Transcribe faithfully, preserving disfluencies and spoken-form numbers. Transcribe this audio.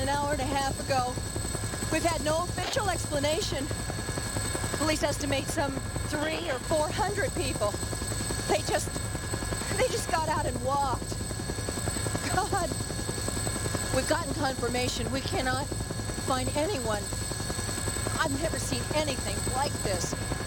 an hour and a half ago. We've had no official explanation. Police estimate some three or four hundred people. They just, they just got out and walked. God, we've gotten confirmation. We cannot find anyone. I've never seen anything like this.